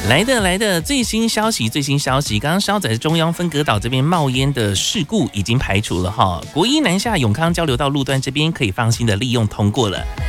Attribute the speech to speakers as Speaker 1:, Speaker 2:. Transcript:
Speaker 1: 来的最新消息，刚刚稍在中央分隔岛这边冒烟的事故已经排除了哈，国一南下永康交流道路段这边可以放心的利用通过了。